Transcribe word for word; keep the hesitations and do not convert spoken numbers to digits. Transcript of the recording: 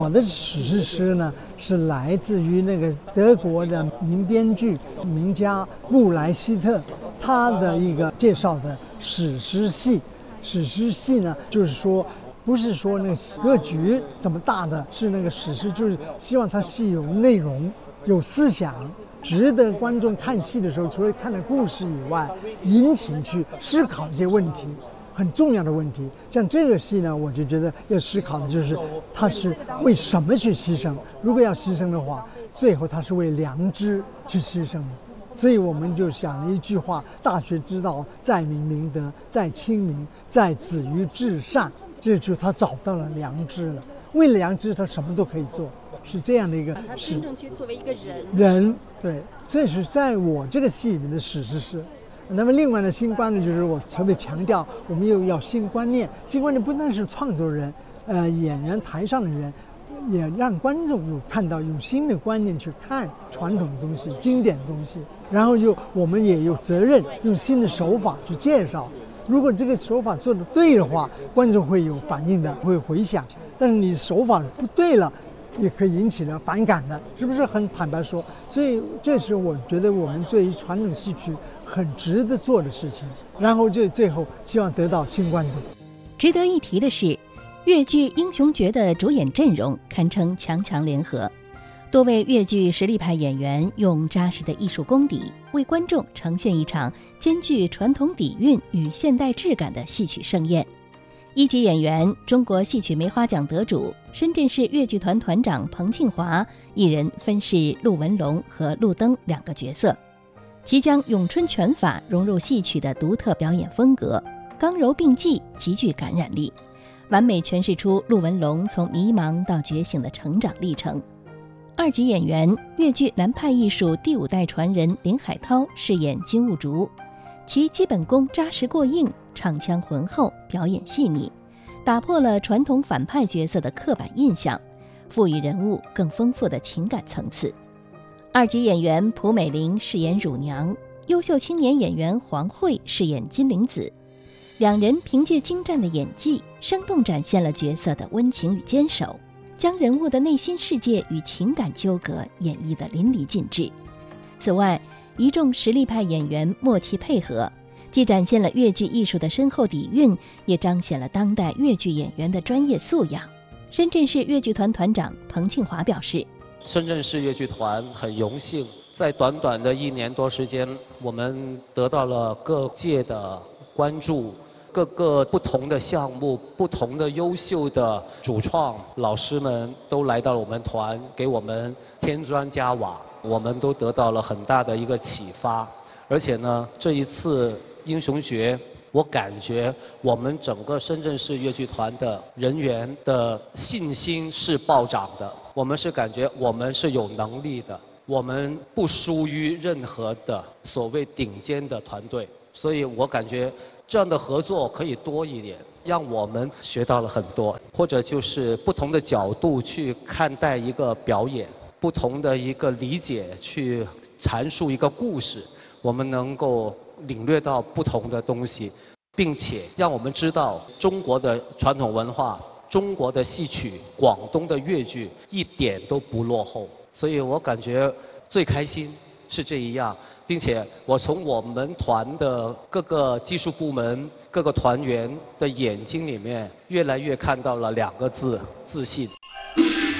我的史诗诗呢，是来自于那个德国的名编剧、名家布莱希特，他的一个介绍的史诗戏。史诗戏呢，就是说，不是说那个格局怎么大的，是那个史诗，就是希望它戏有内容、有思想，值得观众看戏的时候，除了看的故事以外，引起去思考一些问题。很重要的问题，像这个戏呢，我就觉得要思考的就是，他是为什么去牺牲？如果要牺牲的话，最后他是为良知去牺牲的。所以我们就想了一句话：大学之道，在明明德，在亲民，在止于至善。这就是他找到了良知了。为了良知，他什么都可以做，是这样的一个。 他真正去作为一个人。 人，对，这是在我这个戏里面的史诗诗。那么另外呢，新观呢，就是我特别强调，我们又要新观念。新观念不但是创作人、呃演员台上的人，也让观众有看到用新的观念去看传统的东西、经典的东西。然后又我们也有责任用新的手法去介绍。如果这个手法做得对的话，观众会有反应的，会回响。但是你手法不对了，也可以引起了反感的，是不是很坦白说？所以这是我觉得我们对于传统戏曲很值得做的事情，然后就最后希望得到新观众。 值得一提的是，越剧《英雄诀》的主演阵容堪称强强联合，多位越剧实力派演员用扎实的艺术功底，为观众呈现一场兼具传统底蕴与现代质感的戏曲盛宴。一级演员、中国戏曲梅花奖得主、深圳市越剧团团长彭庆华一人分饰陆文龙和陆登两个角色，其将咏春拳法融入戏曲的独特表演风格，刚柔并济，极具感染力，完美诠释出陆文龙从迷茫到觉醒的成长历程。二级演员、越剧南派艺术第五代传人林海涛饰演金兀术，其基本功扎实过硬，唱腔浑厚，表演细腻，打破了传统反派角色的刻板印象，赋予人物更丰富的情感层次。二级演员蒲美玲饰演乳娘，优秀青年演员黄慧饰演金灵子，两人凭借精湛的演技，生动展现了角色的温情与坚守，将人物的内心世界与情感纠葛演绎得淋漓尽致。此外，一众实力派演员默契配合，既展现了越剧艺术的深厚底蕴，也彰显了当代越剧演员的专业素养。深圳市越剧团团长彭庆华表示， 深圳市越剧团很荣幸，在短短的一年多时间，我们得到了各界的关注，各个不同的项目、不同的优秀的主创老师们都来到了我们团，给我们添砖加瓦，我们都得到了很大的一个启发。而且呢，这一次英雄诀，我感觉我们整个深圳市越剧团的人员的信心是暴涨的。我们是感觉我们是有能力的，我们不输于任何的所谓顶尖的团队。所以我感觉这样的合作可以多一点，让我们学到了很多，或者就是不同的角度去看待一个表演，不同的一个理解去阐述一个故事，我们能够领略到不同的东西，并且让我们知道中国的传统文化、中国的戏曲、广东的越剧一点都不落后。所以我感觉最开心是这一样，并且我从我们团的各个技术部门、各个团员的眼睛里面，越来越看到了两个字：自信。